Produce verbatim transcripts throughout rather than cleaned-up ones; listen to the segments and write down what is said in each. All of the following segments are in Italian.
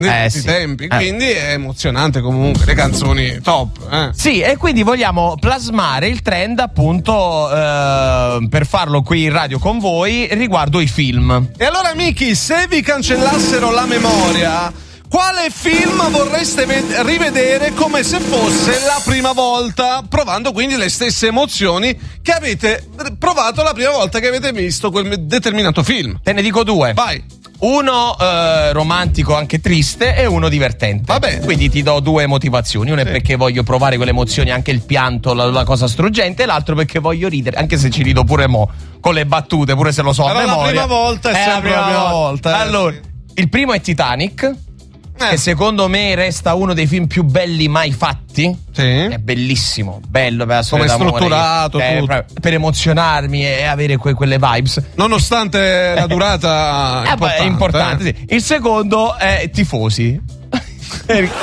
nei eh, sì. tempi, eh. quindi è emozionante comunque, le canzoni top. Eh. Sì, e quindi vogliamo plasmare il trend appunto eh, per farlo qui in radio con voi riguardo i film. E allora amici, se vi cancellassero la memoria, quale film vorreste ved- rivedere come se fosse la prima volta, provando quindi le stesse emozioni che avete provato la prima volta che avete visto quel determinato film? Te ne dico due. Vai. Uno eh, romantico, anche triste, e uno divertente. Va bene. Quindi ti do due motivazioni. Una sì. è perché voglio provare quelle emozioni, anche il pianto, la, la cosa struggente, e l'altro perché voglio ridere, anche se ci rido pure mo, con le battute, pure se lo so Però a memoria. la prima volta è, è sempre la prima la prima volta. volta. eh, Allora, sì. il primo è Titanic, Eh. che secondo me resta uno dei film più belli mai fatti. Sì. È bellissimo, bello per la storia Come d'amore. strutturato, Eh, tutto. per, per emozionarmi e avere que- quelle vibes. Nonostante la durata Eh, beh, è importante, eh. sì. Il secondo è Tifosi. Perché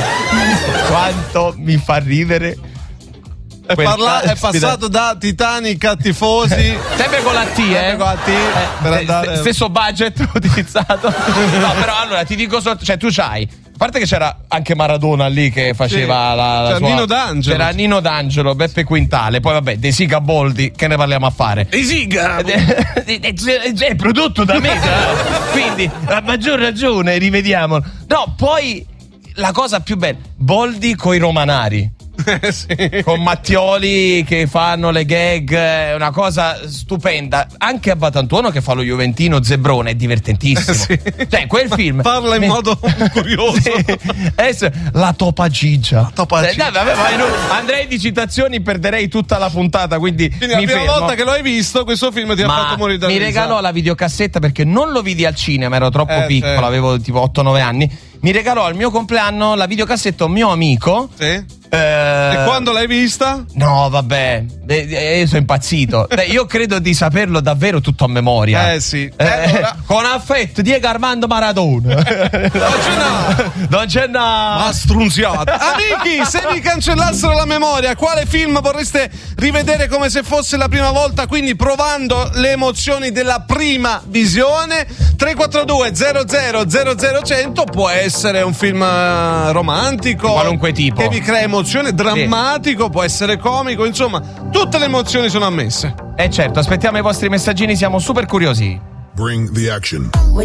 quanto mi fa ridere. È, quel parla- è caspita. passato da Titanic a tifosi. Sempre con la T, eh? Sempre con la T, per eh, andare- Stesso budget utilizzato. No, però allora ti dico sotto, cioè tu c'hai. A parte che c'era anche Maradona lì che faceva Sì. la, la C'era sua. Nino D'Angelo. Cioè, C'era Nino D'Angelo, Beppe Quintale, poi vabbè, De Sica Boldi, che ne parliamo a fare? Esiga! È prodotto da me, quindi a maggior ragione rivediamolo. No, poi la cosa più bella, Boldi coi romanari. Eh, sì. Con Mattioli che fanno le gag, è una cosa stupenda. Anche a Batantuono che fa lo Juventino Zebrone è divertentissimo. Eh, sì. Cioè quel film Parla in modo curioso. Sì. Adesso, la Topa Gigia. La Topa Eh, Gigia. dai, vabbè, ma io andrei di citazioni, perderei tutta la puntata, quindi, Quindi la mi prima fermo. volta che lo hai visto, questo film ti ha Ma fatto morire da mi risate. regalò la videocassetta perché non lo vidi al cinema, ero troppo Eh, piccolo, certo. avevo tipo otto nove anni. Mi regalò al mio compleanno la videocassetta un mio amico. Sì. Eh, E quando l'hai vista? No, vabbè, eh, eh, io sono impazzito. Eh, io credo di saperlo davvero tutto a memoria. Eh, sì. Eh, Eh, allora- Con affetto, Diego Armando Maradona. Non c'è no. Non c'è na. Ma strunziato. Amici, se vi cancellassero la memoria, quale film vorreste rivedere come se fosse la prima volta, quindi provando le emozioni della prima visione? tre quattro due zero zero zero zero cento. Può essere un film eh, romantico, Qualunque tipo. che vi crea emozione, drammatico, può essere comico, insomma, tutte le emozioni sono ammesse. Eh certo, aspettiamo i vostri messaggini, siamo super curiosi. Bring the action.